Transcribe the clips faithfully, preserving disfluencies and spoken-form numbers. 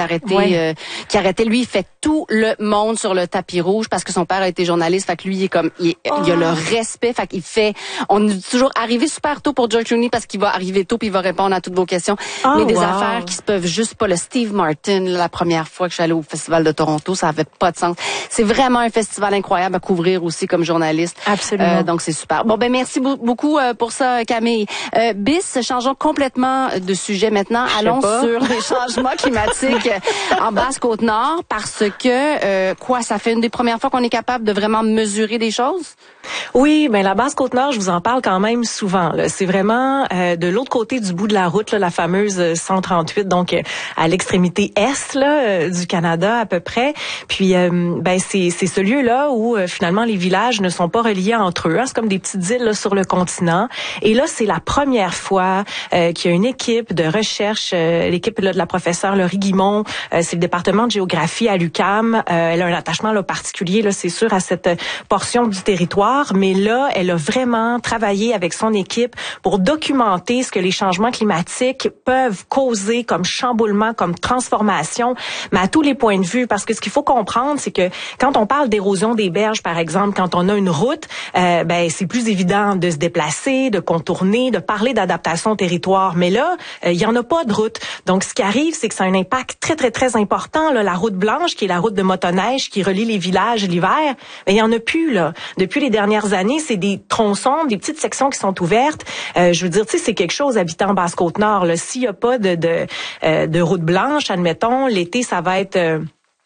arrêté, ouais. euh, qui arrêtait. Lui, il fait tout le monde sur le tapis rouge parce que son père a été journaliste. Fait que lui, il est comme, il, oh. il a le respect. Fait qu'il fait, on est toujours arrivé super tôt pour George Clooney parce qu'il va arriver tôt puis il va répondre à toutes vos questions. Oh, mais des wow. affaires qui se peuvent juste pas. Le Steve Martin, là, la première fois que je suis allée au Festival de Toronto, ça avait pas de sens. C'est vraiment un festival incroyable à couvrir aussi comme journaliste. Absolument. Euh, donc c'est super. Bon ben merci beaucoup euh, pour ça, Camille. Euh, Bis, changeons complètement de sujet maintenant. Allons sur les changements climatiques en Basse-Côte-Nord parce que euh, quoi, ça fait une des premières fois qu'on est capable de vraiment mesurer des choses? Oui, ben la Basse-Côte-Nord, je vous en parle quand même souvent. Là. C'est vraiment euh, de l'autre côté du bout de la route, là, la fameuse cent trente-huit, donc euh, à l'extrémité est là, euh, du Canada à peu près. Puis euh, ben c'est c'est ce lieu-là où euh, finalement les villages ne sont pas reliés entre eux. Hein. C'est comme des petites îles là, sur le continent. Et là, c'est la première fois euh, qu'il y a une équipe de recherche, euh, l'équipe là, de la professeure Laurie Guimond, euh, c'est le département de géographie à l'U Q A M. Euh, elle a un attachement là, particulier, là, c'est sûr, à cette portion du territoire. Mais là, elle a vraiment travaillé avec son équipe pour documenter ce que les changements climatiques peuvent causer comme chamboulement, comme transformation, mais à tous les points de vue. Parce que ce qu'il faut comprendre, c'est que quand on parle d'érosion des berges, par exemple, quand on a une route, euh, ben c'est plus évident de se déplacer, de contourner, de parler d'adaptation au territoire. Mais là, euh, il y en a pas de route. Donc, ce qui arrive, c'est que ça a un impact très, très, très important. Là, la route blanche, qui est la route de motoneige, qui relie les villages l'hiver, ben, il y en a plus, là. Depuis les dernières années, c'est des tronçons, des petites sections qui sont ouvertes. Euh, je veux dire, tu sais, c'est quelque chose habitant Basse-Côte-Nord. Là, s'il y a pas de de, euh, de route blanche, admettons, l'été, ça va être euh,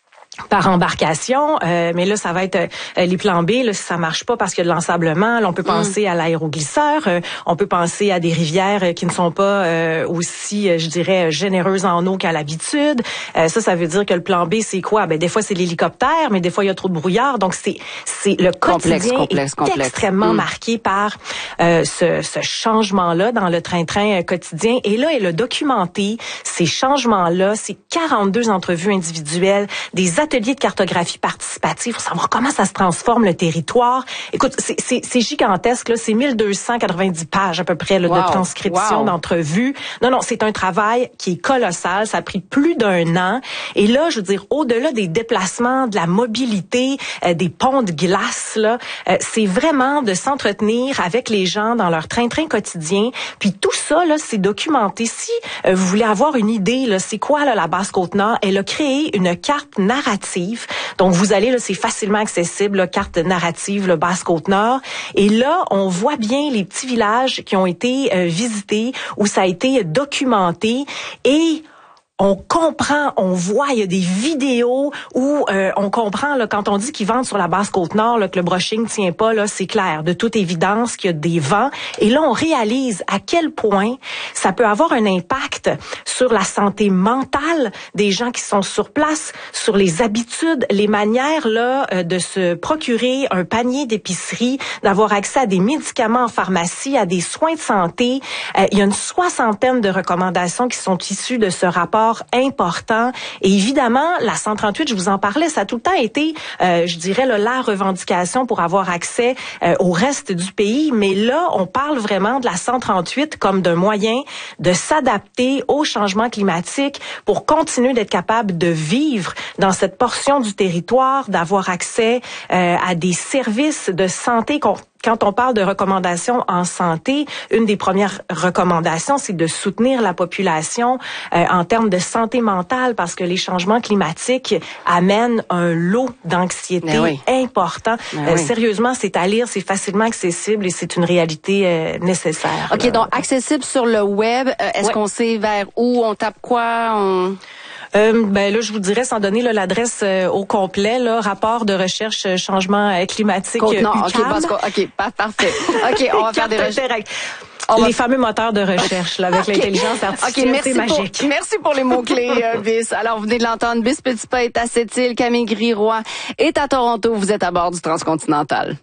par embarcation, euh, mais là, ça va être euh, les plans B, là, si ça marche pas parce qu'il y a de l'ensablement. Là, on peut penser mm. à l'aéroglisseur, euh, on peut penser à des rivières euh, qui ne sont pas euh, aussi, euh, je dirais, généreuses en eau qu'à l'habitude. Euh, ça, ça veut dire que le plan B, c'est quoi? Ben, des fois, c'est l'hélicoptère, mais des fois, il y a trop de brouillard. Donc, c'est c'est le complexe, quotidien complexe, est complexe. extrêmement mm. marqué par euh, ce, ce changement-là dans le train-train euh, quotidien. Et là, elle a documenté ces changements-là, ces quarante-deux entrevues individuelles, des ateliers de cartographie participative pour savoir comment ça se transforme le territoire. Écoute, c'est, c'est, c'est gigantesque, là. C'est mille deux cent quatre-vingt-dix pages à peu près là, wow. de transcription wow. d'entrevues. Non, non, c'est un travail qui est colossal. Ça a pris plus d'un an. Et là, je veux dire, au-delà des déplacements, de la mobilité, euh, des ponts de glace, là, euh, c'est vraiment de s'entretenir avec les gens dans leur train-train quotidien. Puis tout ça, là, c'est documenté. Si euh, vous voulez avoir une idée, là, c'est quoi là, la Basse-Côte-Nord? Elle a créé une carte narrative. Donc, vous allez, là, c'est facilement accessible, là, carte narrative, le Basse-Côte-Nord. Et là, on voit bien les petits villages qui ont été euh, visités, où ça a été documenté. Et on comprend, on voit, il y a des vidéos où euh, on comprend là, quand on dit qu'ils vendent sur la Basse-Côte-Nord, là, que le brushing tient pas, là, c'est clair, de toute évidence qu'il y a des vents. Et là, on réalise à quel point ça peut avoir un impact sur la santé mentale des gens qui sont sur place, sur les habitudes, les manières là euh, de se procurer un panier d'épicerie, d'avoir accès à des médicaments en pharmacie, à des soins de santé. Euh, il y a une soixantaine de recommandations qui sont issues de ce rapport important. Et évidemment, la cent trente-huit, je vous en parlais, ça a tout le temps été, euh, je dirais, là, la revendication pour avoir accès euh, au reste du pays. Mais là, on parle vraiment de la cent trente-huit comme d'un moyen de s'adapter au changement climatique pour continuer d'être capable de vivre dans cette portion du territoire, d'avoir accès euh, à des services de santé qu'on Quand on parle de recommandations en santé, une des premières recommandations, c'est de soutenir la population euh, en termes de santé mentale parce que les changements climatiques amènent un lot d'anxiété oui. important. Euh, oui. Sérieusement, c'est à lire, c'est facilement accessible et c'est une réalité euh, nécessaire. OK, là. Donc accessible sur le web. Euh, est-ce ouais. qu'on sait vers où? On tape quoi? On... Euh, ben là, je vous dirais, sans donner là, l'adresse euh, au complet, là, rapport de recherche euh, changement euh, climatique. Euh, non, OK, parce que, OK, parfait. OK, on va faire des recherches. Les va... fameux moteurs de recherche là, avec okay. l'intelligence artificielle, okay, c'est magique. Pour, merci pour les mots-clés, euh, Bis. Alors, vous venez de l'entendre, Bis Petitpas est à Sept-Îles, Camille Griroy est à Toronto. Vous êtes à bord du Transcontinental.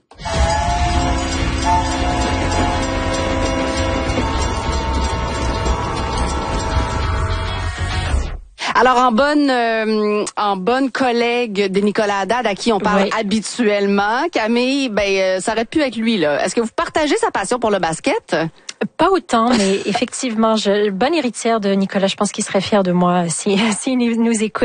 Alors, en bonne euh, en bonne collègue de Nicolas Haddad, à qui on parle oui. habituellement, Camille, ben euh, ça aurait pu être lui, là. Est-ce que vous partagez sa passion pour le basket? Pas autant, mais effectivement, je, bonne héritière de Nicolas, je pense qu'il serait fier de moi si, si nous écoute.